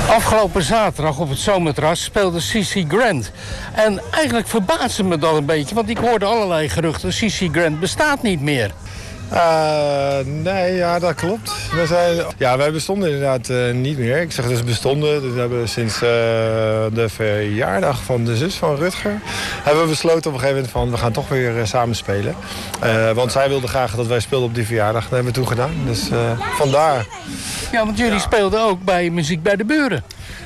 Afgelopen zaterdag op het Zomerterras speelde CC Grant. En eigenlijk verbaasde me dat een beetje, want ik hoorde allerlei geruchten. CC Grant bestaat niet meer. Nee, ja, dat klopt. Wij bestonden inderdaad niet meer. Ik zeg dus bestonden. Dus we hebben sinds de verjaardag van de zus van Rutger hebben we besloten op een gegeven moment van we gaan toch weer samen spelen. Want zij wilde graag dat wij speelden op die verjaardag. Dat hebben we toen gedaan. Dus vandaar. Ja, want jullie speelden ook bij Muziek bij de Buren.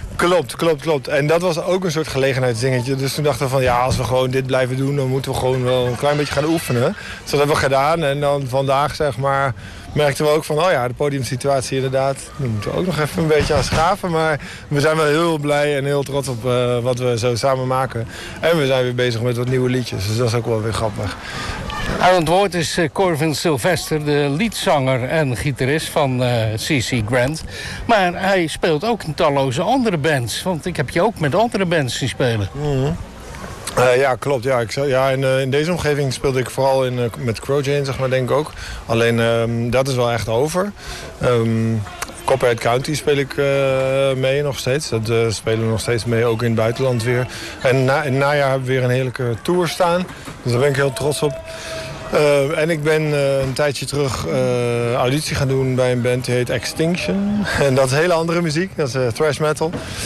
Klopt. En dat was ook een soort gelegenheidsdingetje. Dus toen dachten we van als we gewoon dit blijven doen, dan moeten we gewoon wel een klein beetje gaan oefenen. Dus dat hebben we gedaan. En dan vandaag zeg maar merkten we ook van de podiumsituatie inderdaad. Daar moeten we ook nog even een beetje aan schaven. Maar we zijn wel heel blij en heel trots op wat we zo samen maken. En we zijn weer bezig met wat nieuwe liedjes. Dus dat is ook wel weer grappig. Aan het woord is Corvin Sylvester, de liedzanger en gitarist van CC Grant. Maar hij speelt ook in talloze andere bands. Want ik heb je ook met andere bands zien spelen. Mm-hmm. Ja, klopt. Ja, in deze omgeving speelde ik vooral met Crow Jane, zeg maar, denk ik ook. Alleen dat is wel echt over. Copperhead County speel ik mee nog steeds. Dat spelen we nog steeds mee, ook in het buitenland weer. En in het najaar hebben we weer een heerlijke tour staan. Dus daar ben ik heel trots op. En ik ben een tijdje terug auditie gaan doen bij een band die heet Extinction. En dat is hele andere muziek, dat is thrash metal.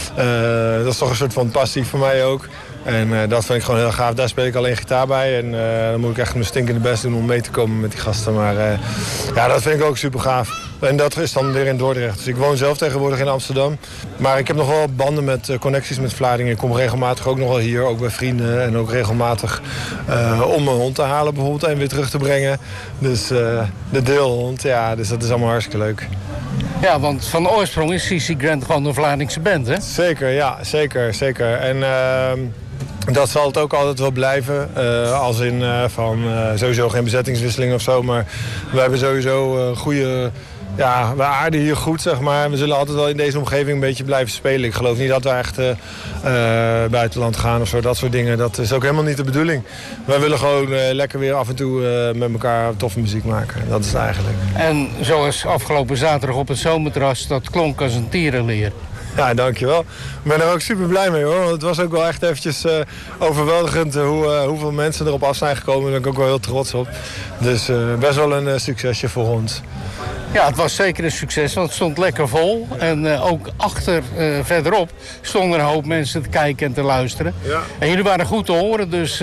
Dat is toch een soort van passie voor mij ook. En dat vind ik gewoon heel gaaf. Daar speel ik alleen gitaar bij. En dan moet ik echt mijn stinkende best doen om mee te komen met die gasten. Maar dat vind ik ook super gaaf. En dat is dan weer in Dordrecht. Dus ik woon zelf tegenwoordig in Amsterdam. Maar ik heb nog wel banden met connecties met Vlaardingen. Ik kom regelmatig ook nog wel hier, ook bij vrienden. En ook regelmatig om mijn hond te halen bijvoorbeeld en weer terug te brengen. Dus de deelhond, dus dat is allemaal hartstikke leuk. Ja, want van oorsprong is CC Grant gewoon een Vlaardingse band, hè? Zeker, ja, zeker. En dat zal het ook altijd wel blijven. Als in sowieso geen bezettingswisseling of zo. Maar we hebben sowieso goede... Ja, we aarden hier goed, zeg maar. We zullen altijd wel in deze omgeving een beetje blijven spelen. Ik geloof niet dat we echt buitenland gaan of zo, dat soort dingen. Dat is ook helemaal niet de bedoeling. Wij willen gewoon lekker weer af en toe met elkaar toffe muziek maken. Dat is het eigenlijk. En zoals afgelopen zaterdag op het Zomerterras, dat klonk als een tierenleer. Ja, dankjewel. Ik ben er ook super blij mee, hoor. Want het was ook wel echt eventjes overweldigend hoeveel mensen erop af zijn gekomen. Daar ben ik ook wel heel trots op. Dus best wel een succesje voor ons. Ja, het was zeker een succes, want het stond lekker vol. En ook verderop stonden een hoop mensen te kijken en te luisteren. Ja. En jullie waren goed te horen, dus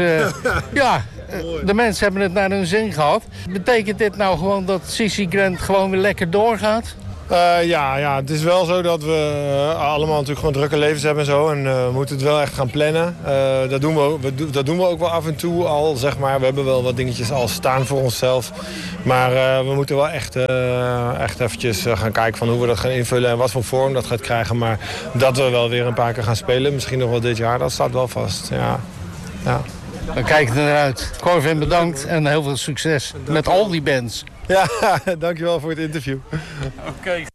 de mensen hebben het naar hun zin gehad. Betekent dit nou gewoon dat CC Grant gewoon weer lekker doorgaat? Ja, het is wel zo dat we allemaal natuurlijk gewoon drukke levens hebben en zo. En we moeten het wel echt gaan plannen. Dat doen we ook wel af en toe al, zeg maar. We hebben wel wat dingetjes al staan voor onszelf. Maar we moeten wel echt eventjes gaan kijken van hoe we dat gaan invullen en wat voor vorm dat gaat krijgen. Maar dat we wel weer een paar keer gaan spelen, misschien nog wel dit jaar, dat staat wel vast. Ja. Dan kijk ik er naar uit. Corvin, bedankt en heel veel succes met al die bands. Ja, dankjewel voor het interview. Oké.